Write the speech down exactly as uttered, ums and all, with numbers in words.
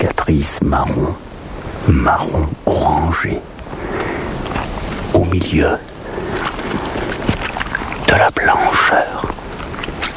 cicatrice marron, marron orangé, au milieu de la blancheur.